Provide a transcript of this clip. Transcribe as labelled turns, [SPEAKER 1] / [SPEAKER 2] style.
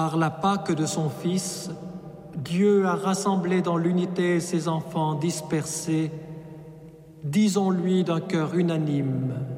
[SPEAKER 1] Par la Pâque de son Fils, Dieu a rassemblé dans l'unité ses enfants dispersés. Disons-lui d'un cœur unanime: